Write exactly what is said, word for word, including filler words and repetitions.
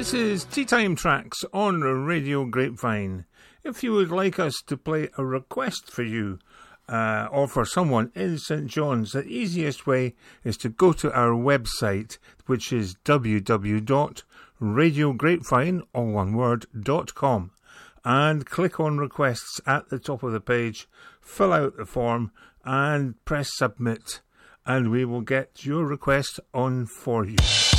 This is Tea Time Tracks on Radio Grapevine. If you would like us to play a request for you uh, or for someone in St John's, the easiest way is to go to our website, which is w w w dot radio grapevine, all one word, dot com, and click on requests at the top of the page, fill out the form and press submit, and we will get your request on for you.